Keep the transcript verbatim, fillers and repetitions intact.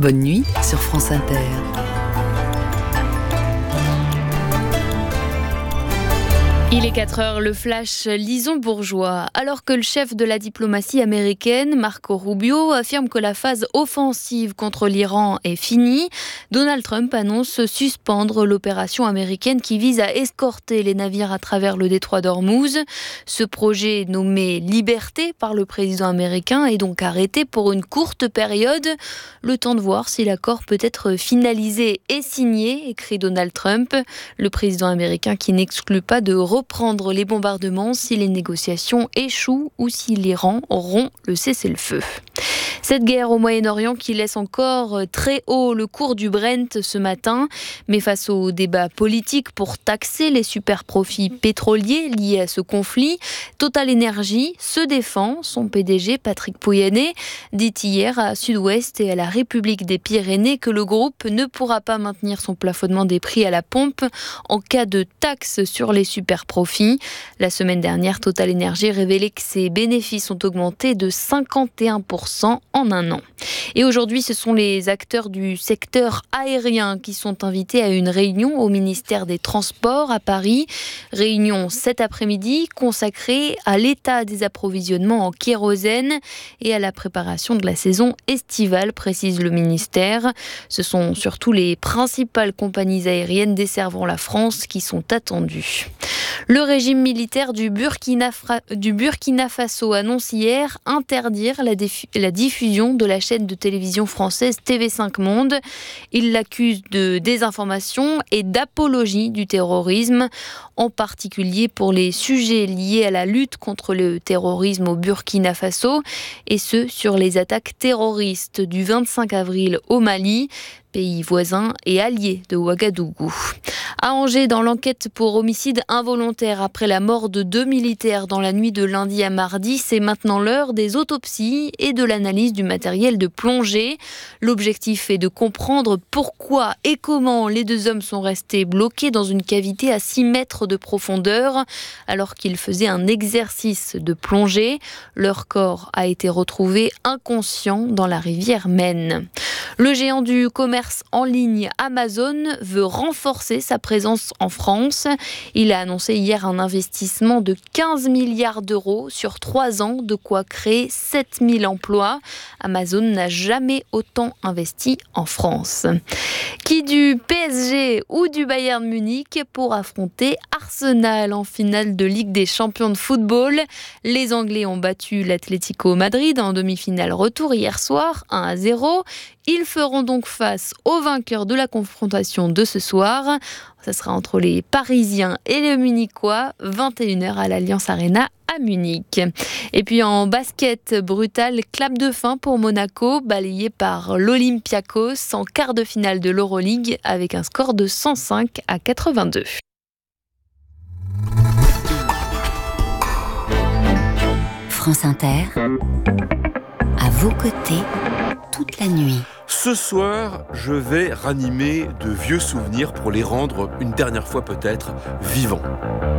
Bonne nuit sur France Inter. Il est quatre heures, le flash Lison Bourgeois. Alors que le chef de la diplomatie américaine, Marco Rubio, affirme que la phase offensive contre l'Iran est finie, Donald Trump annonce suspendre l'opération américaine qui vise à escorter les navires à travers le détroit d'Ormuz. Ce projet, nommé Liberté par le président américain, est donc arrêté pour une courte période. Le temps de voir si l'accord peut être finalisé et signé, écrit Donald Trump, le président américain qui n'exclut pas de reprendre les bombardements si les négociations échouent ou si l'Iran rompt le cessez-le-feu. Cette guerre au Moyen-Orient qui laisse encore très haut le cours du Brent ce matin, mais face au débat politique pour taxer les super-profits pétroliers liés à ce conflit, Total Energy se défend. Son P D G, Patrick Pouyanné, dit hier à Sud-Ouest et à la République des Pyrénées que le groupe ne pourra pas maintenir son plafonnement des prix à la pompe en cas de taxe sur les super-profits. La semaine dernière, Total Energy révélait que ses bénéfices ont augmenté de cinquante et un pour cent en un an. Et aujourd'hui, ce sont les acteurs du secteur aérien qui sont invités à une réunion au ministère des Transports à Paris. Réunion cet après-midi consacrée à l'état des approvisionnements en kérosène et à la préparation de la saison estivale, précise le ministère. Ce sont surtout les principales compagnies aériennes desservant la France qui sont attendues. Le régime militaire du Burkina, Fra... du Burkina Faso annonce hier interdire la, déf... la diffusion de la chaîne de télévision française T V cinq Monde. Il l'accuse de désinformation et d'apologie du terrorisme, en particulier pour les sujets liés à la lutte contre le terrorisme au Burkina Faso, et ce sur les attaques terroristes du vingt-cinq avril au Mali, pays voisin et allié de Ouagadougou. À Angers, dans l'enquête pour homicide involontaire après la mort de deux militaires dans la nuit de lundi à mardi, c'est maintenant l'heure des autopsies et de l'analyse du matériel de plongée. L'objectif est de comprendre pourquoi et comment les deux hommes sont restés bloqués dans une cavité à six mètres de profondeur alors qu'ils faisaient un exercice de plongée. Leur corps a été retrouvé inconscient dans la rivière Maine. Le géant du commerce en ligne Amazon veut renforcer sa présence en France. Il a annoncé hier un investissement de quinze milliards d'euros sur trois ans, de quoi créer sept mille emplois. Amazon n'a jamais autant investi en France. Qui du P S G ou du Bayern Munich pour affronter Arsenal en finale de Ligue des Champions de football? Les Anglais ont battu l'Atlético Madrid en demi-finale retour hier soir, un à zéro. Ils feront donc face aux vainqueurs de la confrontation de ce soir. Ça sera entre les Parisiens et les Munichois, vingt et une heures à l'Allianz Arena à Munich. Et puis en basket, brutal clap de fin pour Monaco, balayé par l'Olympiakos en quart de finale de l'Euroleague avec un score de cent cinq à quatre-vingt-deux. France Inter, à vos côtés, toute la nuit. Ce soir, je vais ranimer de vieux souvenirs pour les rendre, une dernière fois peut-être, vivants.